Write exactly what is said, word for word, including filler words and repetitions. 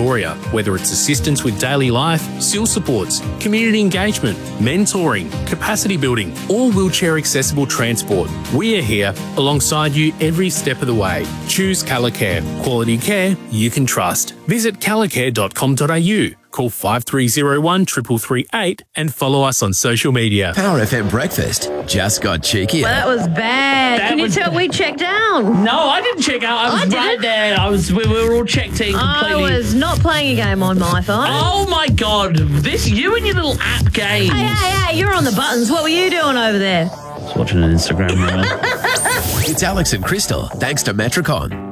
Victoria. Whether it's assistance with daily life, S I L supports, community engagement, mentoring, capacity building, or wheelchair accessible transport, we are here alongside you every step of the way. Choose Callacare. Quality care you can trust. Visit callacare dot com dot a u. Call five three zero one, three three three eight and follow us on social media. Power F M breakfast just got cheekier. Well, that was bad. That Can you was- tell we checked out? No, I didn't check out. I was I right didn't. there. I was. We were all checked in I completely. was not playing a game on my phone. Oh my God! This you and your little app games. Hey, hey, hey, you're on the buttons. What were you doing over there? I was watching an Instagram reel. It's Alex and Crystal, thanks to Metricon.